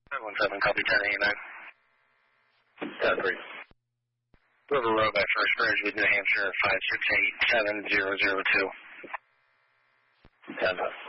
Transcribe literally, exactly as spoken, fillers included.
nine one seven, copy ten eighty-nine. ten three. River Road by First Bridge with New Hampshire, five six eight seven zero zero two. ten.